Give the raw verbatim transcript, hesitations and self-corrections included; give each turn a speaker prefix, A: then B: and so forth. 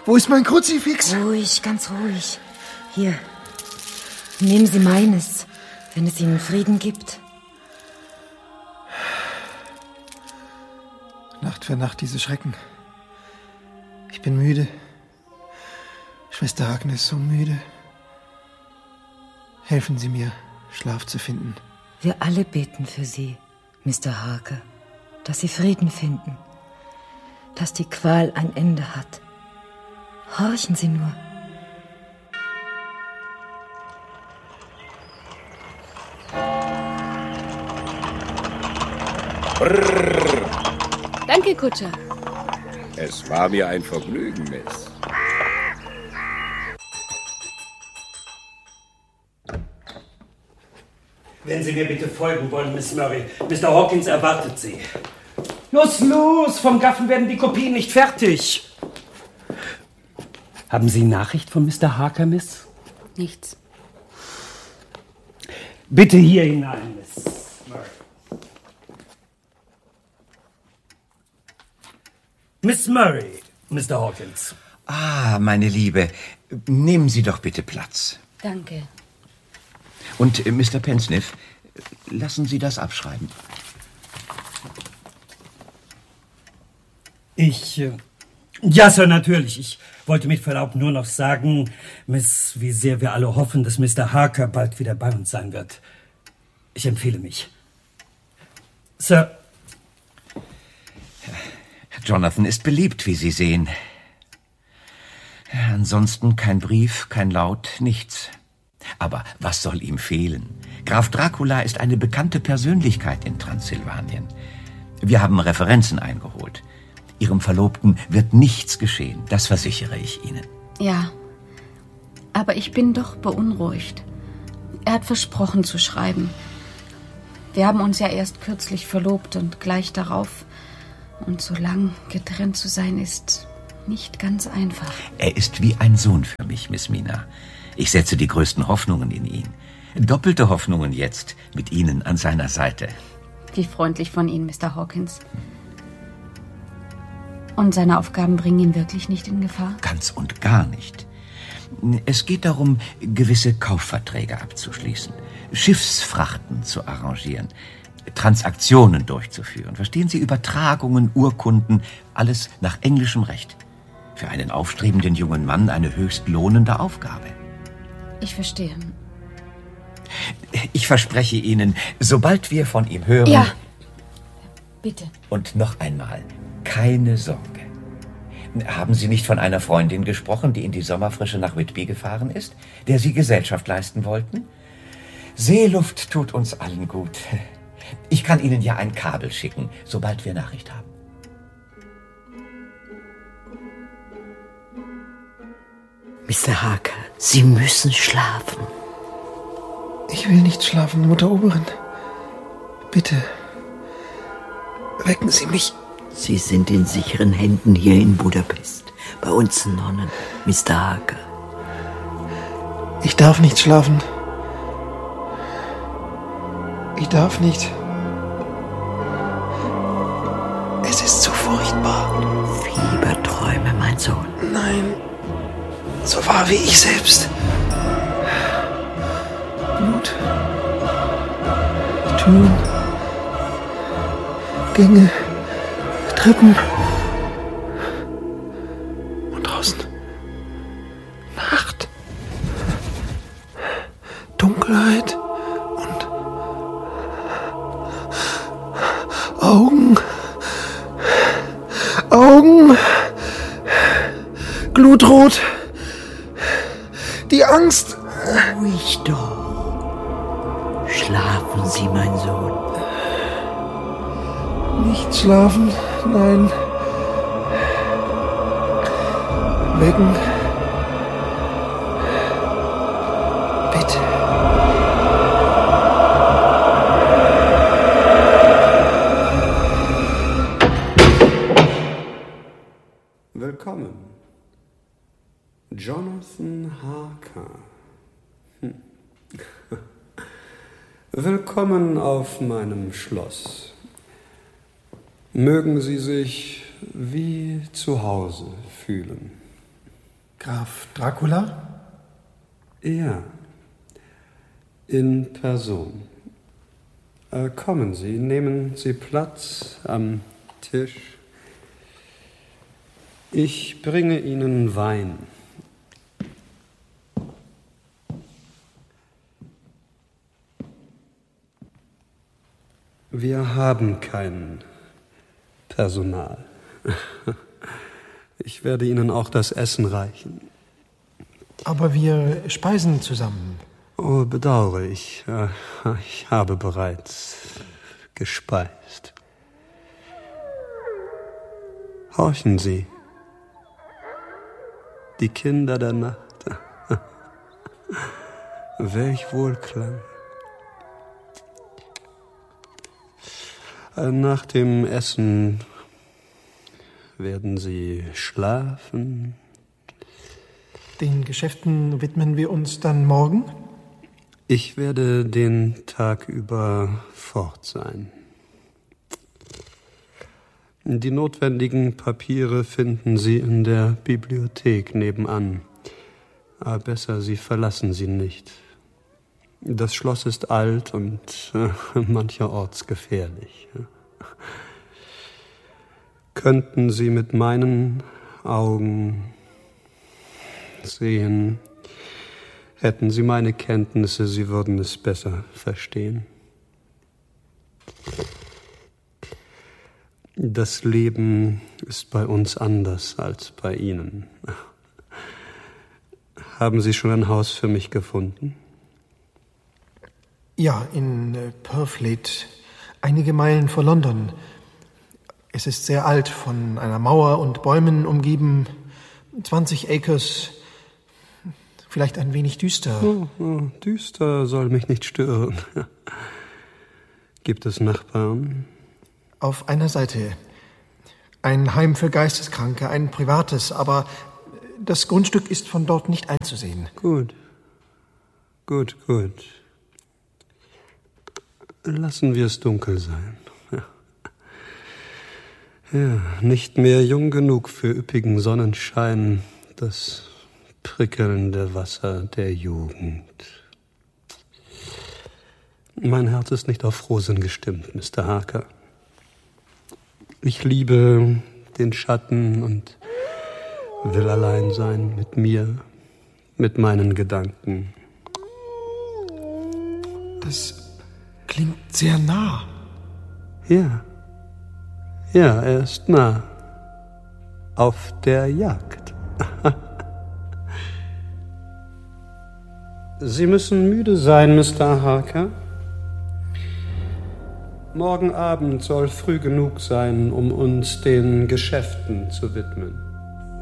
A: Wo ist mein Kruzifix?
B: Ruhig, ganz ruhig. Hier, nehmen Sie meines, wenn es Ihnen Frieden gibt.
A: Nacht für Nacht diese Schrecken. Ich bin müde. Schwester Agnes, so müde. Helfen Sie mir, Schlaf zu finden.
B: Wir alle beten für Sie, Mister Harker, dass Sie Frieden finden, dass die Qual ein Ende hat. Horchen Sie nur.
C: Brrr.
D: Danke, Kutscher.
C: Es war mir ein Vergnügen, Miss.
E: Wenn Sie mir bitte folgen wollen, Miss Murray. Mister Hawkins erwartet Sie. Los, los! Vom Gaffen werden die Kopien nicht fertig. Haben Sie Nachricht von Mister Harker, Miss?
D: Nichts.
E: Bitte hier hinein, Miss Murray. Miss Murray, Mister Hawkins.
F: Ah, meine Liebe, nehmen Sie doch bitte Platz.
D: Danke.
F: Und äh, Mister Pensniff, lassen Sie das abschreiben.
E: Ich, äh, ja, Sir, natürlich. Ich wollte mit Verlaub nur noch sagen, Miss, wie sehr wir alle hoffen, dass Mister Harker bald wieder bei uns sein wird. Ich empfehle mich. Sir.
F: Jonathan ist beliebt, wie Sie sehen. Ansonsten kein Brief, kein Laut, nichts. Aber was soll ihm fehlen? Graf Dracula ist eine bekannte Persönlichkeit in Transsilvanien. Wir haben Referenzen eingeholt. Ihrem Verlobten wird nichts geschehen, das versichere ich Ihnen.
D: Ja, aber ich bin doch beunruhigt. Er hat versprochen zu schreiben. Wir haben uns ja erst kürzlich verlobt und gleich darauf. Und so lang getrennt zu sein, ist nicht ganz einfach.
F: Er ist wie ein Sohn für mich, Miss Mina. Ich setze die größten Hoffnungen in ihn. Doppelte Hoffnungen jetzt, mit Ihnen an seiner Seite.
D: Wie freundlich von Ihnen, Mister Hawkins. Und seine Aufgaben bringen ihn wirklich nicht in Gefahr?
F: Ganz und gar nicht. Es geht darum, gewisse Kaufverträge abzuschließen, Schiffsfrachten zu arrangieren, Transaktionen durchzuführen. Verstehen Sie, Übertragungen, Urkunden, alles nach englischem Recht. Für einen aufstrebenden jungen Mann eine höchst lohnende Aufgabe.
D: Ich verstehe.
F: Ich verspreche Ihnen, sobald wir von ihm hören...
D: Ja, bitte.
F: Und noch einmal, keine Sorge. Haben Sie nicht von einer Freundin gesprochen, die in die Sommerfrische nach Whitby gefahren ist, der Sie Gesellschaft leisten wollten? Seeluft tut uns allen gut. Ich kann Ihnen ja ein Kabel schicken, sobald wir Nachricht haben.
G: Mister Harker, Sie müssen schlafen.
A: Ich will nicht schlafen, Mutter Oberin. Bitte, wecken Sie mich.
G: Sie sind in sicheren Händen hier in Budapest. Bei uns Nonnen, Mister Harker.
A: Ich darf nicht schlafen. Ich darf nicht. Es ist zu furchtbar.
G: Fieberträume, mein Sohn.
A: Nein, so wahr wie ich selbst. Blut. Türen. Gänge. Treppen. Und draußen. Nacht. Dunkelheit. Und Augen. Augen. Glutrot. Die Angst.
G: Ruhig doch. Schlafen Sie, mein Sohn.
A: Nicht schlafen, nein. Wecken. Bitte.
H: Willkommen. Jonathan Harker. Hm. Willkommen auf meinem Schloss. Mögen Sie sich wie zu Hause fühlen.
A: Graf Dracula?
H: Ja, in Person. Äh, kommen Sie, nehmen Sie Platz am Tisch. Ich bringe Ihnen Wein. Wir haben kein Personal. Ich werde Ihnen auch das Essen reichen.
A: Aber wir speisen zusammen.
H: Oh, bedauere ich. Äh, Ich habe bereits gespeist. Horchen Sie. Die Kinder der Nacht. Welch Wohlklang. Äh, Nach dem Essen werden Sie schlafen.
A: Den Geschäften widmen wir uns dann morgen?
H: Ich werde den Tag über fort sein. Die notwendigen Papiere finden Sie in der Bibliothek nebenan. Aber besser, Sie verlassen sie nicht. Das Schloss ist alt und äh, mancherorts gefährlich. Könnten Sie mit meinen Augen sehen, hätten Sie meine Kenntnisse, Sie würden es besser verstehen. Das Leben ist bei uns anders als bei Ihnen. Haben Sie schon ein Haus für mich gefunden?
A: Ja, in äh, Purfleet, einige Meilen vor London. Es ist sehr alt, von einer Mauer und Bäumen umgeben. zwanzig Acres, vielleicht ein wenig düster.
H: Oh, oh, düster soll mich nicht stören. Gibt es Nachbarn?
A: Auf einer Seite ein Heim für Geisteskranke, ein privates, aber das Grundstück ist von dort nicht einzusehen.
H: Gut, gut, gut. Lassen wir es dunkel sein. Ja. Ja, nicht mehr jung genug für üppigen Sonnenschein, das prickelnde Wasser der Jugend. Mein Herz ist nicht auf Frohsinn gestimmt, Mister Harker. Ich liebe den Schatten und will allein sein mit mir, mit meinen Gedanken.
A: Das klingt sehr nah.
H: Ja, ja, er ist nah. Auf der Jagd. Sie müssen müde sein, Mister Harker. Morgen Abend soll früh genug sein, um uns den Geschäften zu widmen.